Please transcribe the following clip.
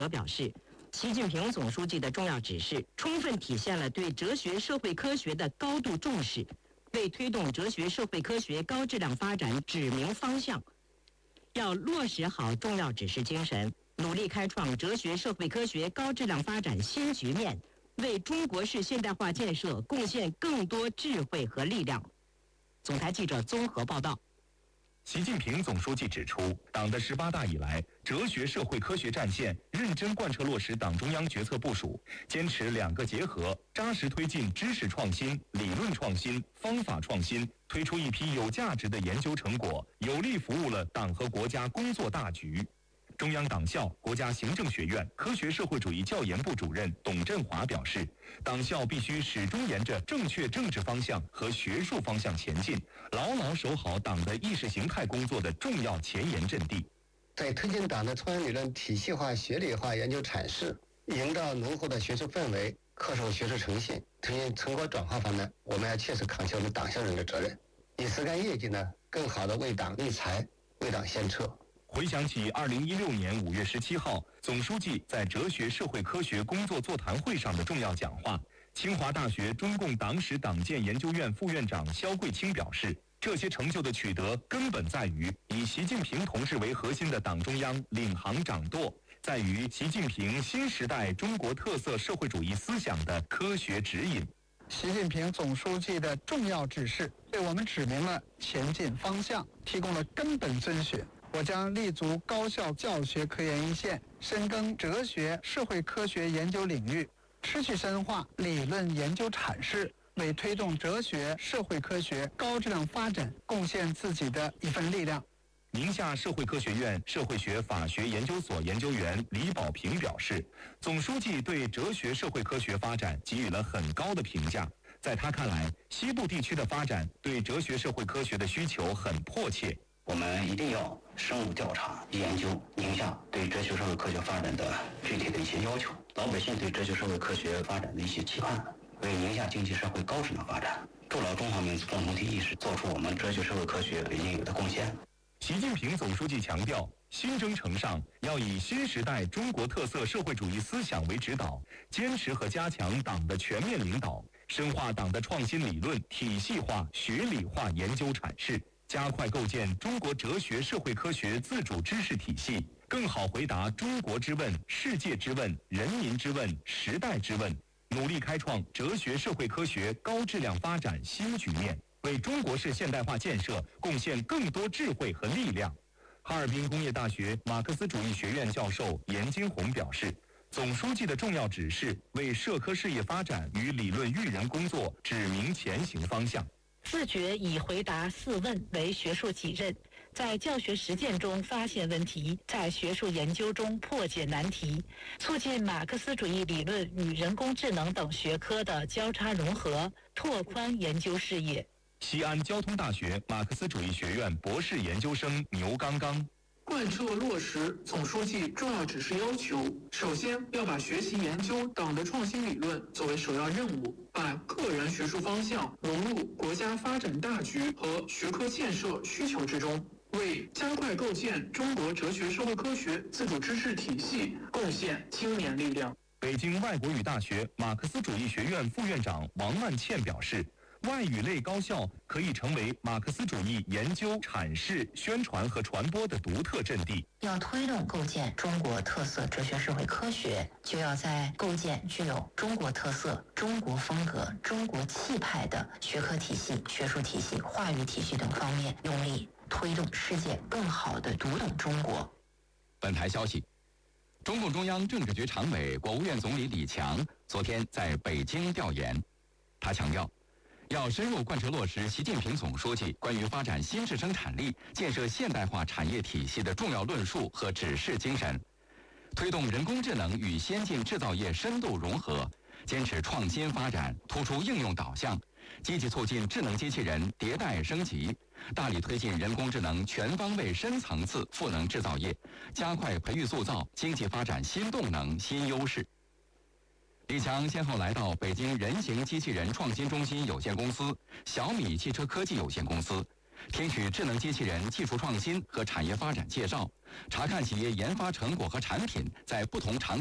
表示，习近平总书记的重要指示，充分体现了对哲学社会科学的高度重视，为推动哲学社会科学高质量发展指明方向。要落实好重要指示精神，努力开创哲学社会科学高质量发展新局面，为中国式现代化建设贡献更多智慧和力量。总台记者综合报道。 习近平总书记指出，党的18大以来，哲学社会科学战线认真贯彻落实党中央决策部署，坚持两个结合，扎实推进知识创新、理论创新、方法创新，推出一批有价值的研究成果，有力服务了党和国家工作大局。中央党校、国家行政学院科学社会主义教研部主任董振华表示，党校必须始终沿着正确政治方向和学术方向前进，牢牢守好党的意识形态工作的重要前沿阵地。 在推进党的创新理论体系化、学理化研究阐释，营造浓厚的学术氛围，恪守学术诚信，推进成果转化方面，我们要切实扛起我们党校人的责任，以实干业绩呢，更好的为党立才，为党献策。 回想起2016年5月17号，总书记在哲学社会科学工作座谈会上的重要讲话，清华大学中共党史党建研究院副院长肖桂清表示，这些成就的取得根本在于以习近平同志为核心的党中央领航掌舵，在于习近平新时代中国特色社会主义思想的科学指引。 习近平总书记的重要指示，为我们指明了前进方向，提供了根本遵循。我将立足高校教学科研一线，深耕哲学社会科学研究领域，持续深化理论研究阐释，为推动哲学社会科学高质量发展贡献自己的一份力量。 宁夏社会科学院社会学法学研究所研究员李宝平表示，总书记对哲学社会科学发展给予了很高的评价。在他看来，西部地区的发展对哲学社会科学的需求很迫切。 我们一定要深入调查研究宁夏对哲学社会科学发展的具体的一些要求，老百姓对哲学社会科学发展的一些期盼，为宁夏经济社会高质量发展筑牢中华民族共同体意识，做出我们哲学社会科学应有的贡献。 习近平总书记强调，新征程上要以新时代中国特色社会主义思想为指导，坚持和加强党的全面领导，深化党的创新理论体系化、学理化研究阐释，加快构建中国哲学社会科学自主知识体系，更好回答中国之问、世界之问、人民之问、时代之问，努力开创哲学社会科学高质量发展新局面，为中国式现代化建设贡献更多智慧和力量。哈尔滨工业大学马克思主义学院教授严金红表示，总书记的重要指示为社科事业发展与理论育人工作指明前行方向。 自觉以回答4问为学术己任，在教学实践中发现问题，在学术研究中破解难题，促进马克思主义理论与人工智能等学科的交叉融合，拓宽研究视野。 西安交通大学马克思主义学院博士研究生牛刚刚， 贯彻落实总书记重要指示要求，首先要把学习研究党的创新理论作为首要任务，把个人学术方向融入国家发展大局和学科建设需求之中，为加快构建中国哲学社会科学自主知识体系贡献青年力量。 北京外国语大学马克思主义学院副院长王万茜表示，外语类高校可以成为马克思主义研究、阐释、宣传和传播的独特阵地。 要推动构建中国特色哲学社会科学，就要在构建具有中国特色、中国风格、中国气派的学科体系、学术体系、话语体系等方面用力推动世界更好地读懂中国。 本台消息，中共中央政治局常委、国务院总理李强昨天在北京调研，他强调，要深入贯彻落实习近平总书记关于发展新质生产力、建设现代化产业体系的重要论述和指示精神，推动人工智能与先进制造业深度融合，坚持创新发展，突出应用导向，积极促进智能机器人迭代升级，大力推进人工智能全方位深层次赋能制造业，加快培育塑造经济发展新动能、新优势。李强先后来到北京人形机器人创新中心有限公司、小米汽车科技有限公司，听取智能机器人技术创新和产业发展介绍， 查看企业研发成果和产品在不同场景